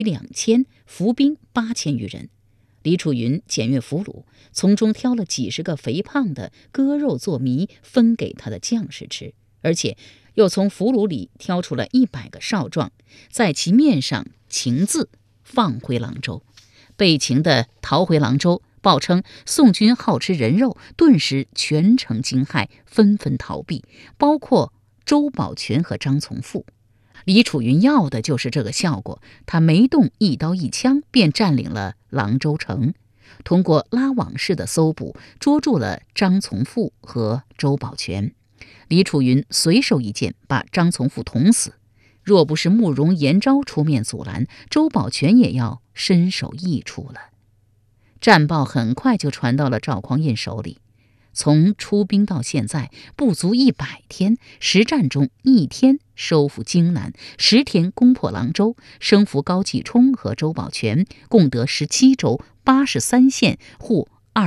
2000，伏兵8000余人。李楚云检阅俘虏，从中挑了几十个肥胖的，割肉做糜分给他的将士吃，而且又从俘虏里挑出了100个少壮，在其面上情字，放回廊州。被擒的逃回廊州，报称宋军好吃人肉，顿时全城惊骇，纷纷逃避，包括周保全和张从富。李楚云要的就是这个效果，他没动一刀一枪便占领了廊州城。通过拉网式的搜捕，捉住了张从富和周保全。李楚云随手一剑把张从富捅死，若不是慕容延昭出面阻拦，周保全也要身首异处了。战报很快就传到了赵匡胤手里。从出兵到现在不足100天，实战中1天收复荆南，10天攻破廊州，生俘高继冲和周保全，共得17州83县，户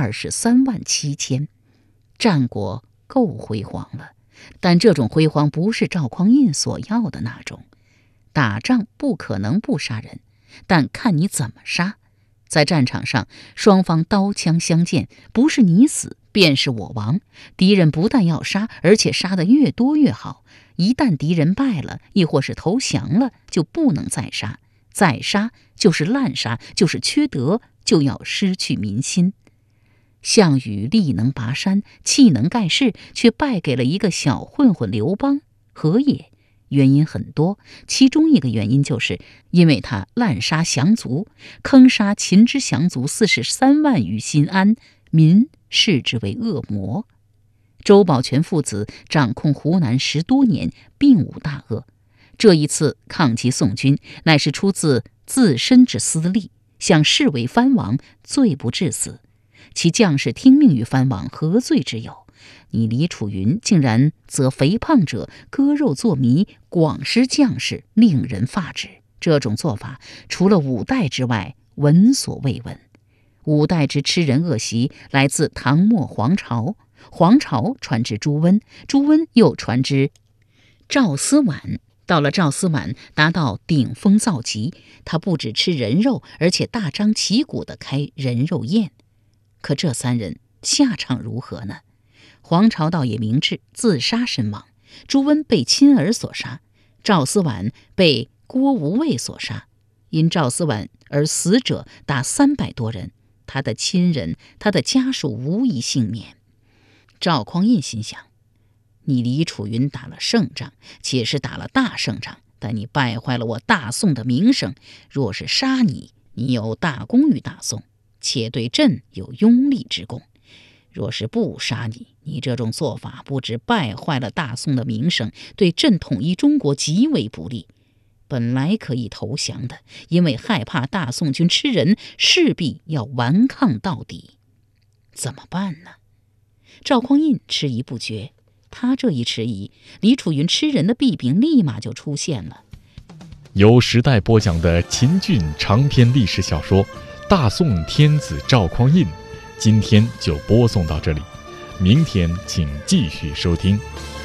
23万7千。战果够辉煌了，但这种辉煌不是赵匡胤所要的那种。打仗不可能不杀人，但看你怎么杀。在战场上，双方刀枪相见，不是你死便是我亡。敌人不但要杀，而且杀得越多越好。一旦敌人败了，亦或是投降了，就不能再杀，再杀就是滥杀，就是缺德，就要失去民心。项羽力能拔山，气能盖世，却败给了一个小混混刘邦，何也？原因很多，其中一个原因就是因为他滥杀降卒，坑杀秦之降卒43万于新安，民视之为恶魔。周保全父子掌控湖南10多年，并无大恶。这一次抗击宋军，乃是出自自身之私利，想视为藩王，罪不至死。其将士听命于藩王，何罪之有？你李楚云竟然择肥胖者割肉做糜，广施将士，令人发指。这种做法除了五代之外，闻所未闻。五代之吃人恶习来自唐末黄巢，黄巢传至朱温，朱温又传至赵思琬。到了赵思琬达到顶峰造极，他不只吃人肉，而且大张旗鼓地开人肉宴。可这3人下场如何呢？黄巢倒也明智，自杀身亡；朱温被亲儿所杀，赵思琬被郭无畏所杀。因赵思琬而死者达300多人，他的亲人、他的家属无一幸免。赵匡胤心想，你李楚云打了胜仗，且是打了大胜仗，但你败坏了我大宋的名声。若是杀你，你有大功于大宋，且对朕有拥立之功；若是不杀你，你这种做法不只败坏了大宋的名声，对朕统一中国极为不利。本来可以投降的，因为害怕大宋军吃人，势必要顽抗到底。怎么办呢？赵匡胤迟疑不决。他这一迟疑，李楚云吃人的弊病立马就出现了。 由时代播讲的秦俊长篇历史小说《大宋天子赵匡胤》，今天就播送到这里，明天请继续收听。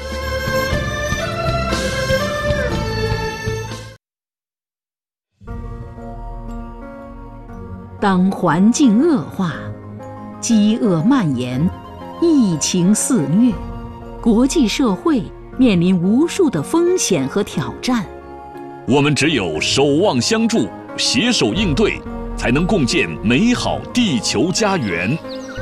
当环境恶化，饥饿蔓延，疫情肆虐，国际社会面临无数的风险和挑战。 我们只有守望相助，携手应对，才能共建美好地球家园，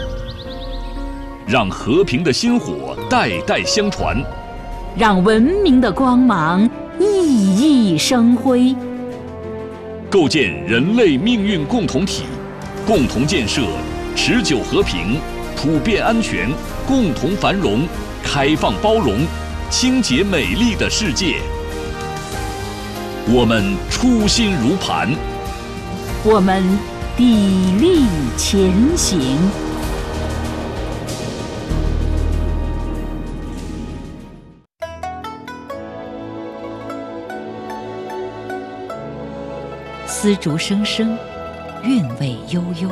让和平的薪火代代相传， 让文明的光芒熠熠生辉， 构建人类命运共同体，共同建设持久和平、普遍安全、共同繁荣、开放包容、清洁美丽的世界。我们初心如磐， 我们砥砺前行。丝竹声声，韵味悠悠，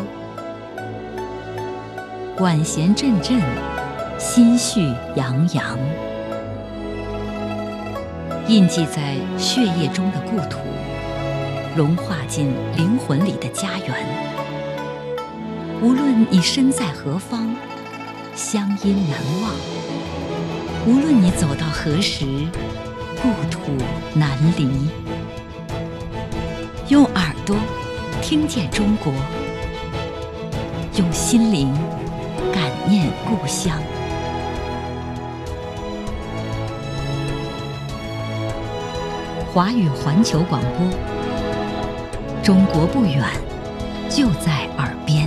管弦阵阵，心绪洋洋。印记在血液中的故土， 融化进灵魂里的家园。无论你身在何方，乡音难忘；无论你走到何时，故土难离。用耳朵听见中国，用心灵感念故乡。华语环球广播，中国不远，就在耳边。